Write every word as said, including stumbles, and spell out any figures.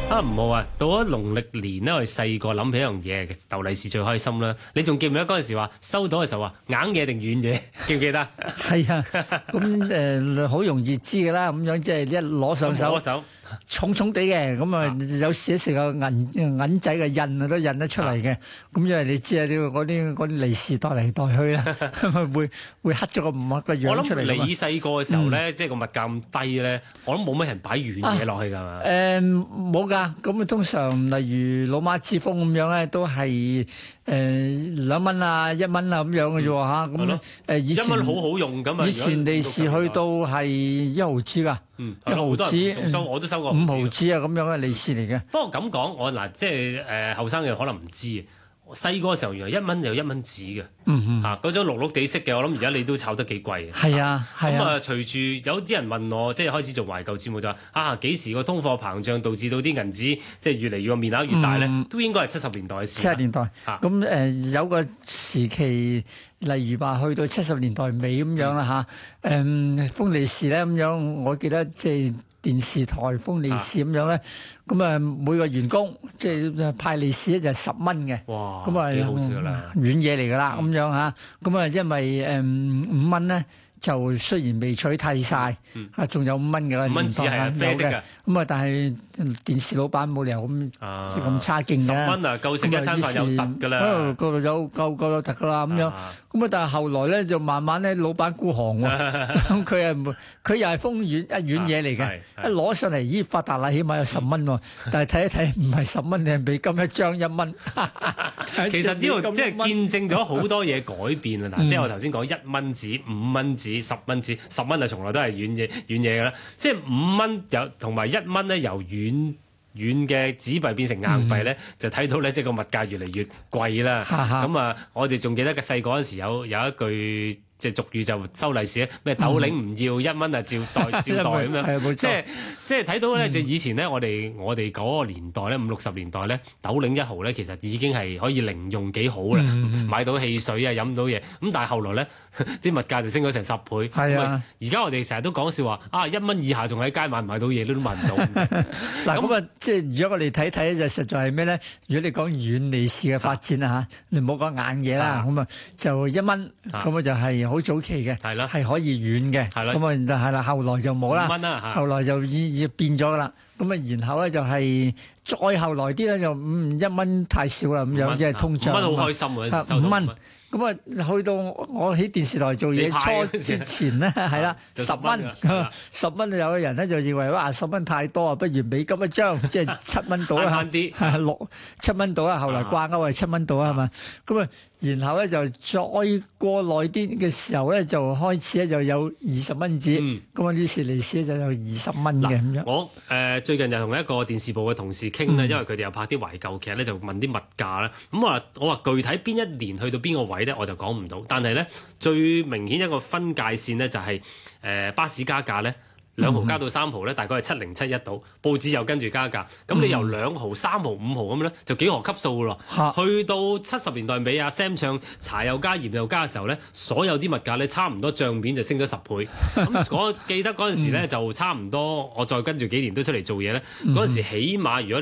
啊唔好啊！到咗農曆年咧，我哋細個諗起一樣嘢，逗利是最開心啦。你仲記唔記得嗰陣時話收到嘅時候話硬嘢定軟嘢？記唔記得？ 係啊，咁誒好容易知㗎啦。咁樣即係一攞上手， 攞手重重地嘅，咁啊有時一時個銀銀仔嘅印啊都印得出嚟嘅。咁因為你知啊，呢嗰啲嗰啲利是袋嚟袋去咧，會會黑咗個唔個樣出嚟。 我諗你細個嘅時候咧，即係個物價咁低咧，我諗冇乜人擺軟嘢落去㗎嘛。 誒冇㗎，咁啊通常例如老媽之風咁樣咧，都係誒兩蚊啊、一蚊啊咁樣嘅啫喎嚇。咁誒以前一蚊好好用㗎嘛。 以前利是去到係一毫子㗎，一毫子收我都收過五毫子啊咁樣嘅利是嚟嘅。 不過咁講，我嗱即係誒後生嘅可能唔知。細個嘅時候，原來一蚊有一蚊紙嘅，嚇嗰張綠綠地色嘅，我諗而家你都炒得幾貴嘅。 係啊，係啊。 咁啊，隨住有啲人問我，即係開始做懷舊節目就話啊，幾時個通貨膨脹導致到啲銀紙即係越嚟越個面額越大咧？嗯、都應該係七十年代嘅事。 七十年代，咁誒、啊呃、有個時期，例如話去到七十年代尾咁樣啦嚇，誒封利是咧咁樣，我記得即係。電視台封利是咁樣咧，咁啊每個員工即係派利是咧就係十蚊嘅， 哇， 咁啊幾好笑啦， 軟嘢嚟㗎啦咁樣嚇，咁啊因為誒五蚊咧就雖然未取替晒，啊仲有五蚊嘅， 五蚊紙係啡色嘅， 咁啊但係電視老闆冇理由咁即係咁差勁嘅，十蚊啊夠食一餐飯有突㗎啦， 嗰度有夠夠有突㗎啦咁樣，咁啊但係後來咧就慢慢咧老闆孤寒喎，咁佢係佢又係封軟一軟嘢嚟嘅。一攞上嚟，咦發達啦，起碼有十蚊喎。但係睇一睇，唔係十蚊，你係美金一張一蚊。 其實呢度即係見證咗好多嘢改變啊！嗱、嗯，即係我頭先講一蚊紙、五蚊紙、十蚊紙，十蚊啊，從來都係軟嘢軟嘢㗎啦。即係五蚊有同埋一蚊咧，由軟軟嘅紙幣變成硬幣咧，嗯、就睇到咧，即係個物價越嚟越貴啦。咁啊，我哋仲記得嘅細個嗰陣時有有一句。即係俗語就收利是咧，咩斗零唔要一蚊啊，照袋照袋咁樣，即係即係睇到咧，就以前咧，我哋我哋嗰個年代咧，五六十年代咧，斗零一毫咧，其實已經係可以零用幾好啦，買到汽水啊，飲到嘢。咁但係後來咧，啲物價就升咗成十倍。係啊，而家我哋成日都講笑話，啊一蚊以下仲喺街買唔買到嘢都買唔到。 嗱咁啊，即係如果我哋睇睇就實在係咩咧？如果你講軟利是嘅發展啊嚇，你唔好講硬嘢啦，咁啊就一蚊，咁啊就係。好早期嘅，係啦，係可以軟嘅，咁啊就係啦，後來就冇啦，後來就已已變咗噶啦，咁啊然後咧就係再後來啲咧就嗯一蚊太少啦，咁樣即係通脹， 五蚊好開心啊， 五蚊。咁啊，去到我喺電視台做嘢初之前咧，係啦，十蚊，十蚊有個人咧就認為哇，十蚊太多啊，不如美金一張，即係七蚊到啦， 啲六七蚊到啦，後來掛鈎係七蚊到啊嘛，咁啊，然後咧就再過耐啲嘅時候咧，就開始咧就有二十蚊紙，咁啊於是利是就有二十蚊嘅咁樣。 我誒最近又同一個電視部嘅同事傾咧，因為佢哋又拍啲懷舊劇咧，就問啲物價啦。咁我話我話具體邊一年去到邊個位咧，我就講唔到。但係咧最明顯一個分界線咧就係誒巴士加價咧。兩毫加到三毫咧，大概係七零七一度。報紙又跟住加價，咁你由兩毫、三毫、五毫咁咧，就幾何級數咯。去到七十年代尾啊 ，Sam 唱茶又加鹽又加嘅時候咧，所有啲物價咧差唔多帳面就升咗十倍。咁我記得嗰陣時咧就差唔多，我再跟住幾年都出嚟做嘢咧，嗰陣時起碼如果